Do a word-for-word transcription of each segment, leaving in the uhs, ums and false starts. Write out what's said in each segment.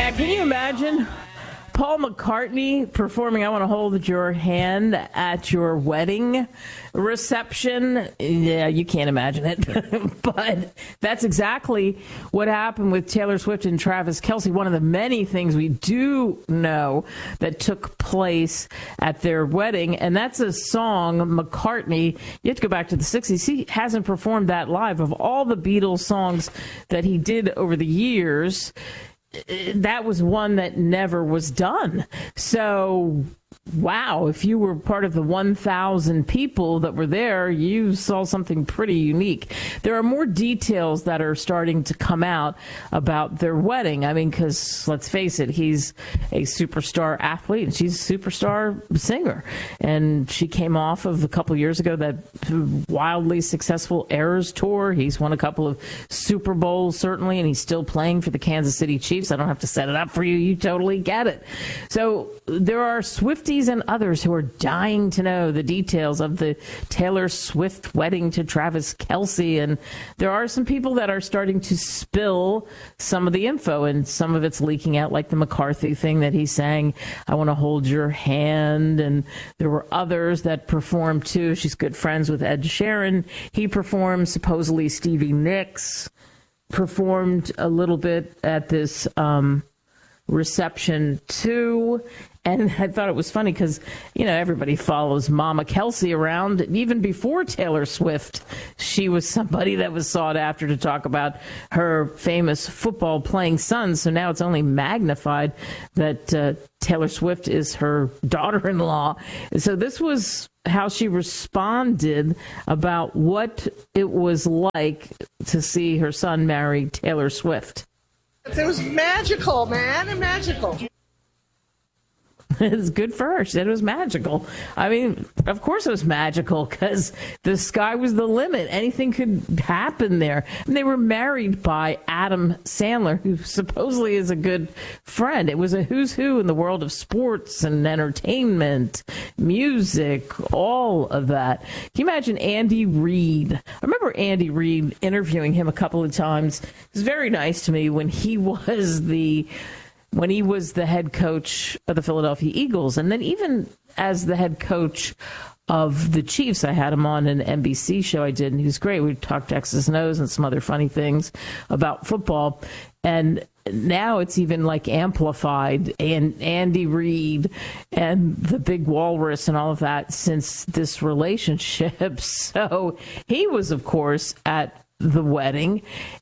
Yeah, can you imagine Paul McCartney performing I Want to Hold Your Hand at your wedding reception? Yeah, you can't imagine it. But that's exactly what happened with Taylor Swift and Travis Kelce. One of the many things we do know that took place at their wedding, and that's a song, McCartney. You have to go back to the sixties. He hasn't performed that live. Of all the Beatles songs that he did over the years, that was one that never was done. So, wow, if you were part of the one thousand people that were there, you saw something pretty unique. There are more details that are starting to come out about their wedding. I mean, because let's face it, he's a superstar athlete and she's a superstar singer. And she came off of a couple years ago that wildly successful Eras tour. He's won a couple of Super Bowls, certainly, and he's still playing for the Kansas City Chiefs. I don't have to set it up for you. You totally get it. So there are Swifties and others who are dying to know the details of the Taylor Swift wedding to Travis Kelce. And there are some people that are starting to spill some of the info, and some of it's leaking out, like the McCarthy thing that he sang, I Want to Hold Your Hand. And there were others that performed too. She's good friends with Ed Sheeran. He performed. Supposedly Stevie Nicks performed a little bit at this um, reception too. And I thought it was funny because, you know, everybody follows Mama Kelce around. Even before Taylor Swift, she was somebody that was sought after to talk about her famous football playing son. So now it's only magnified that uh, Taylor Swift is her daughter-in-law. So this was how she responded about what it was like to see her son marry Taylor Swift. It was magical, man, magical. It's good for her. She said it was magical. I mean, of course it was magical because the sky was the limit. Anything could happen there. And they were married by Adam Sandler, who supposedly is a good friend. It was a who's who in the world of sports and entertainment, music, all of that. Can you imagine Andy Reid? I remember Andy Reid interviewing him a couple of times. It was very nice to me when he was the... when he was the head coach of the Philadelphia Eagles. And then even as the head coach of the Chiefs, I had him on an N B C show I did, and he was great. We talked X's and O's and some other funny things about football. And now it's even like amplified, and Andy Reid and the Big Walrus and all of that since this relationship. So he was, of course, at the wedding,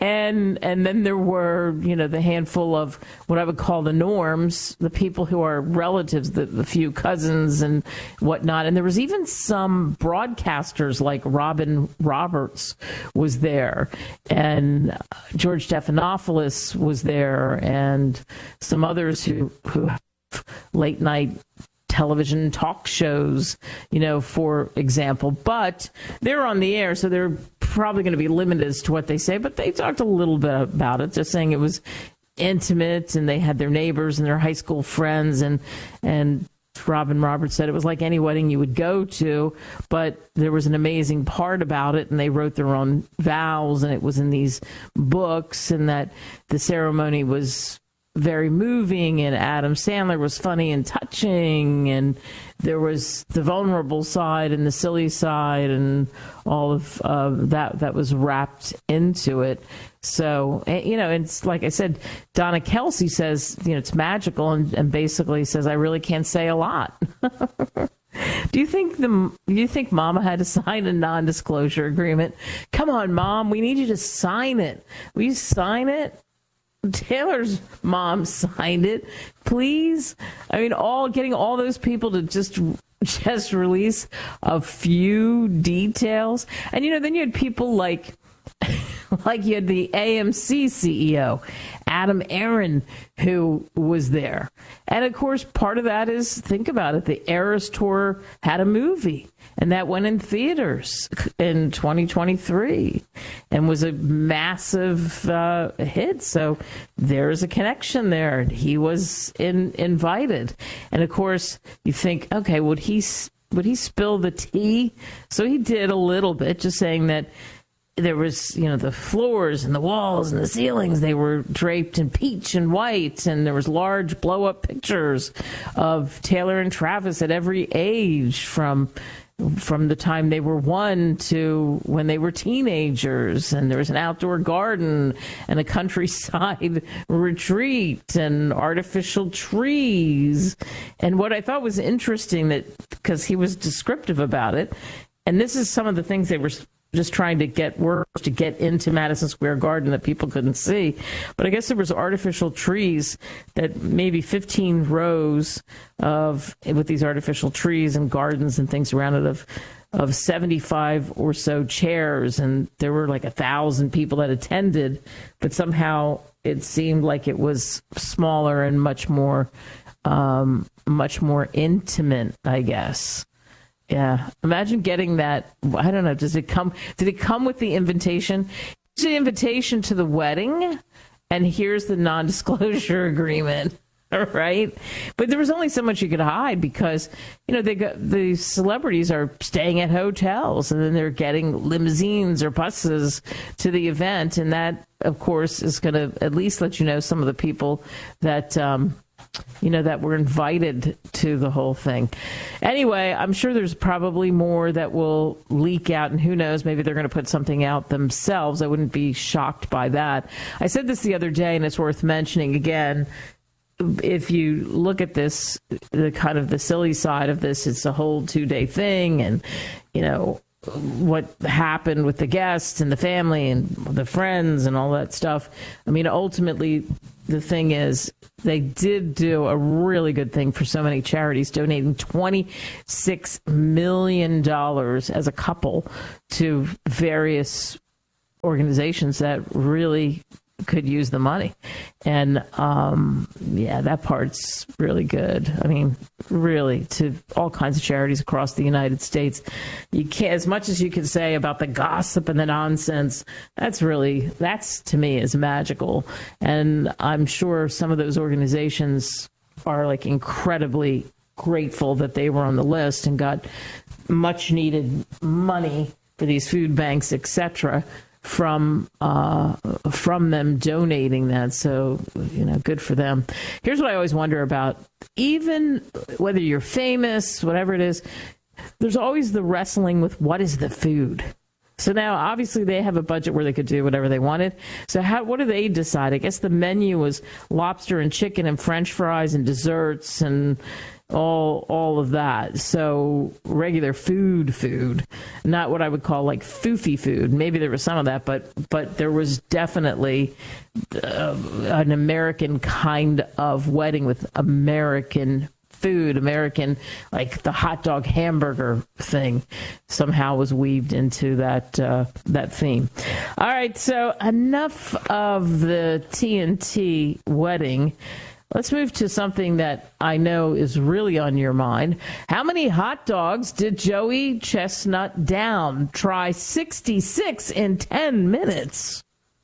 and and then there were, you know, the handful of what I would call the norms, the people who are relatives, the, the few cousins and whatnot. And there was even some broadcasters like Robin Roberts was there, and George Stephanopoulos was there, and some others who who have late night television talk shows, you know, for example. But they're on the air, so they're probably going to be limited as to what they say. But they talked a little bit about it, just saying it was intimate, and they had their neighbors and their high school friends. And and Robin Roberts said it was like any wedding you would go to, but there was an amazing part about it, and they wrote their own vows, and it was in these books, and that the ceremony was very moving, and Adam Sandler was funny and touching, and there was the vulnerable side and the silly side and all of uh, that that was wrapped into it. So, you know, it's like I said, Donna Kelce says, you know, it's magical, and, and basically says, I really can't say a lot. Do you think the do you think Mama had to sign a non-disclosure agreement? Come on, Mom, we need you to sign it. Will you sign it? Taylor's mom signed it, please. I mean, all getting all those people to just just release a few details. And, you know, then you had people like like you had the A M C C E O, Adam Aron, who was there. And, of course, part of that is, think about it, the Eras Tour had a movie, and that went in theaters in twenty twenty-three and was a massive uh, hit. So there's a connection there. He was in, invited. And, of course, you think, okay, would he would he spill the tea? So he did a little bit, just saying that there was, you know, the floors and the walls and the ceilings, they were draped in peach and white, and there was large blow-up pictures of Taylor and Travis at every age, from from the time they were one to when they were teenagers. And there was an outdoor garden and a countryside retreat and artificial trees. And what I thought was interesting, that because he was descriptive about it, and this is some of the things they were just trying to get work to get into Madison Square Garden that people couldn't see. But I guess there was artificial trees, that maybe fifteen rows of, with these artificial trees and gardens and things around it, of of seventy-five or so chairs. And there were like a thousand people that attended, but somehow it seemed like it was smaller and much more, um, much more intimate, I guess. Yeah. Imagine getting that. I don't know. Does it come? Did it come with the invitation? It's the invitation to the wedding, and here's the non-disclosure agreement. Right? But there was only so much you could hide, because, you know, they got, the celebrities are staying at hotels, and then they're getting limousines or buses to the event. And that, of course, is going to at least let you know some of the people that, um, you know, that were invited to the whole thing. Anyway, I'm sure there's probably more that will leak out, and who knows, maybe they're going to put something out themselves. I wouldn't be shocked by that. I said this the other day, and it's worth mentioning again. If you look at this, the kind of the silly side of this, it's a whole two-day thing, and, you know, what happened with the guests and the family and the friends and all that stuff. I mean, ultimately, the thing is, they did do a really good thing for so many charities, donating twenty-six million dollars as a couple to various organizations that really could use the money. And um, yeah, that part's really good. I mean, really, to all kinds of charities across the United States. You can't, as much as you can say about the gossip and the nonsense, that's really, that's to me is magical. And I'm sure some of those organizations are like incredibly grateful that they were on the list and got much needed money for these food banks, et cetera, from uh, from them donating that. So, you know, good for them. Here's what I always wonder about. Even whether you're famous, whatever it is, there's always the wrestling with what is the food. So now, obviously, they have a budget where they could do whatever they wanted. So how, what do they decide? I guess the menu was lobster and chicken and French fries and desserts and all all of that. So regular food, food, not what I would call like foofy food. Maybe there was some of that, but but there was definitely uh, an American kind of wedding with American food, American, like the hot dog hamburger thing somehow was weaved into that uh, that theme. All right, so enough of the T N T wedding. Let's move to something that I know is really on your mind. How many hot dogs did Joey Chestnut down? Try sixty-six in ten minutes.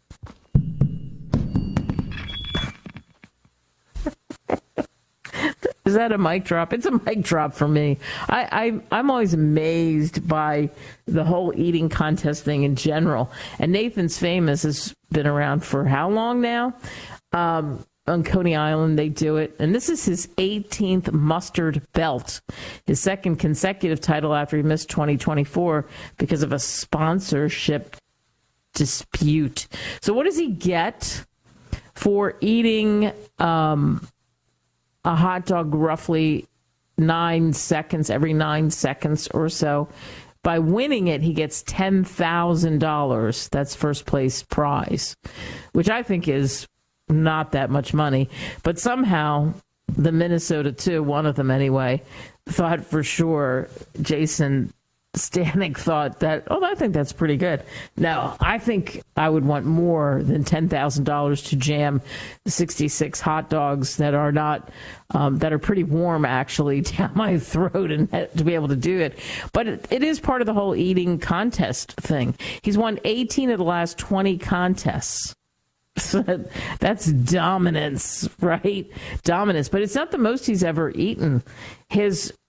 Is that a mic drop? It's a mic drop for me. I, I, I'm always amazed by the whole eating contest thing in general. And Nathan's Famous has been around for how long now? Um, on Coney Island, they do it. And this is his eighteenth mustard belt, his second consecutive title after he missed twenty twenty-four because of a sponsorship dispute. So what does he get for eating um, a hot dog roughly nine seconds, every nine seconds or so? By winning it, he gets ten thousand dollars. That's first place prize, which I think is not that much money. But somehow the Minnesota two, one of them anyway, thought for sure Jason Stanek thought that, oh, I think that's pretty good. No, I think I would want more than ten thousand dollars to jam sixty-six hot dogs that are not, um, that are pretty warm actually down my throat, and to be able to do it. But it, it is part of the whole eating contest thing. He's won eighteen of the last twenty contests. That's dominance, right? Dominance. But it's not the most he's ever eaten. His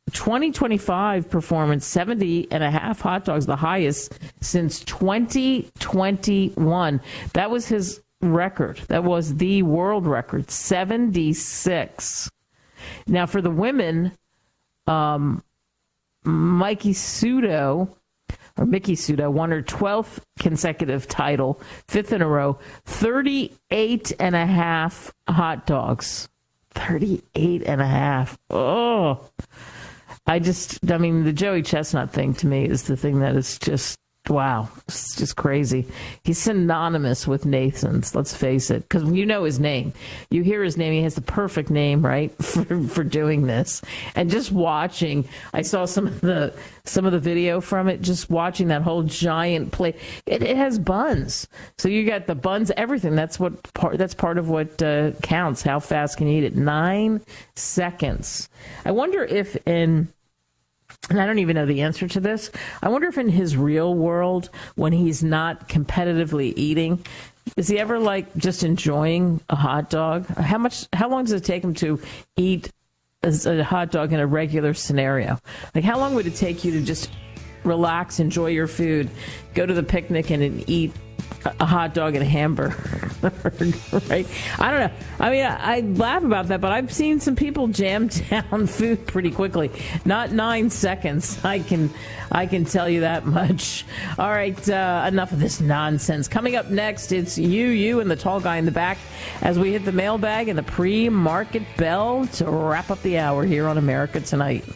twenty twenty-five performance, seventy and a half hot dogs, the highest since twenty twenty-one. That was his record. That was the world record, seventy-six. Now, for the women, um, Mikey Sudo, or Mickey Sudo, won her twelfth consecutive title, fifth in a row, thirty-eight and a half hot dogs. thirty-eight and a half. Oh, I just, I mean, the Joey Chestnut thing to me is the thing that is just, wow, it's just crazy. He's synonymous with Nathan's, let's face it, because you know his name. You hear his name, he has the perfect name, right, for for doing this. And just watching, I saw some of the some of the video from it, just watching that whole giant plate. It, it has buns. So you got the buns, everything. That's what part, that's part of what uh, counts. How fast can you eat it? Nine seconds. I wonder if in... And I don't even know the answer to this. I wonder if in his real world, when he's not competitively eating, is he ever like just enjoying a hot dog? How much? How long does it take him to eat a, a hot dog in a regular scenario? Like, how long would it take you to just relax, enjoy your food, go to the picnic and, and eat a hot dog and a hamburger? Right? I don't know. I mean, I, I laugh about that, but I've seen some people jam down food pretty quickly. Not nine seconds. I can, I can tell you that much. All right, uh, enough of this nonsense. Coming up next, it's you, you, and the tall guy in the back as we hit the mailbag and the pre-market bell to wrap up the hour here on America Tonight.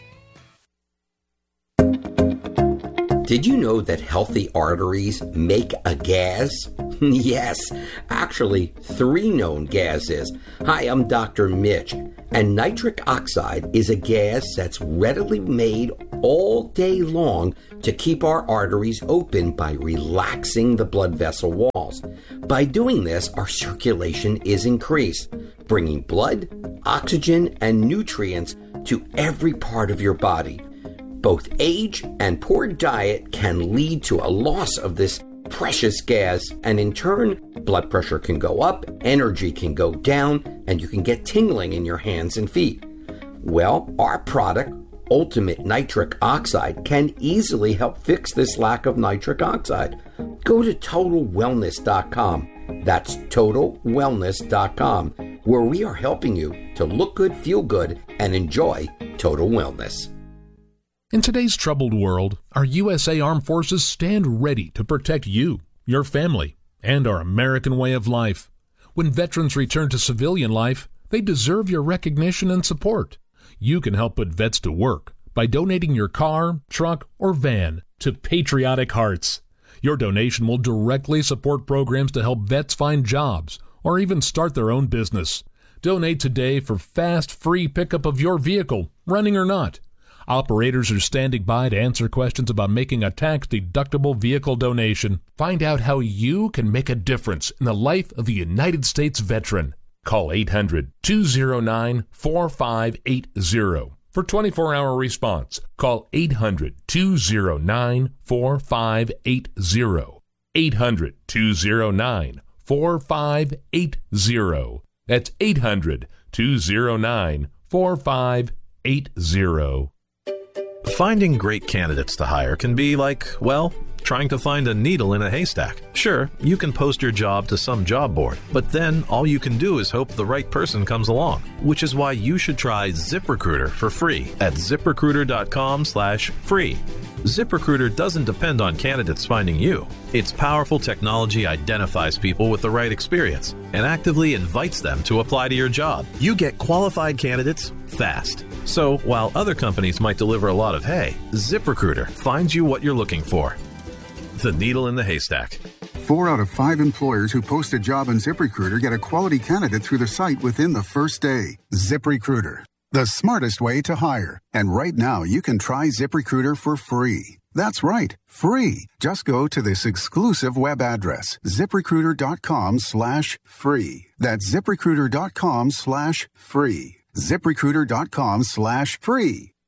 Did you know that healthy arteries make a gas? Yes, actually, three known gases. Hi, I'm Doctor Mitch, and nitric oxide is a gas that's readily made all day long to keep our arteries open by relaxing the blood vessel walls. By doing this, our circulation is increased, bringing blood, oxygen, and nutrients to every part of your body. Both age and poor diet can lead to a loss of this precious gas, and in turn, blood pressure can go up, energy can go down, and you can get tingling in your hands and feet. Well, our product, Ultimate Nitric Oxide, can easily help fix this lack of nitric oxide. Go to total wellness dot com. That's total wellness dot com, where we are helping you to look good, feel good, and enjoy total wellness. In today's troubled world, our U S A Armed Forces stand ready to protect you, your family, and our American way of life. When veterans return to civilian life, they deserve your recognition and support. You can help put vets to work by donating your car, truck, or van to Patriotic Hearts. Your donation will directly support programs to help vets find jobs or even start their own business. Donate today for fast, free pickup of your vehicle, running or not. Operators are standing by to answer questions about making a tax-deductible vehicle donation. Find out how you can make a difference in the life of a United States veteran. Call eight hundred, two oh nine, four five eight oh for twenty-four hour response. Call eight hundred, two oh nine, four five eight oh. eight hundred, two oh nine, four five eight oh. That's eight hundred, two oh nine, four five eight oh. Finding great candidates to hire can be like, well, trying to find a needle in a haystack. Sure, you can post your job to some job board, but then all you can do is hope the right person comes along, which is why you should try ZipRecruiter for free at ZipRecruiter.com slash free. ZipRecruiter doesn't depend on candidates finding you. Its powerful technology identifies people with the right experience and actively invites them to apply to your job. You get qualified candidates fast. So while other companies might deliver a lot of hay, ZipRecruiter finds you what you're looking for. The needle in the haystack. Four out of five employers who post a job on ZipRecruiter get a quality candidate through the site within the first day. ZipRecruiter, the smartest way to hire. And right now, you can try ZipRecruiter for free. That's right, free. Just go to this exclusive web address, ZipRecruiter.com slash free. That's ZipRecruiter.com slash free. ZipRecruiter.com slash free.